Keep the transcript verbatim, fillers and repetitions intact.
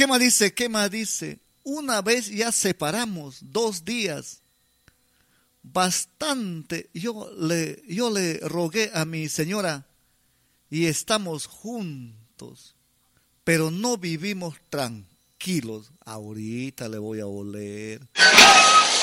¿Qué más dice? ¿Qué más dice? Una vez ya separamos, dos días. Bastante. Yo le, yo le rogué a mi señora y estamos juntos, pero no vivimos tranquilos. Ahorita le voy a oler.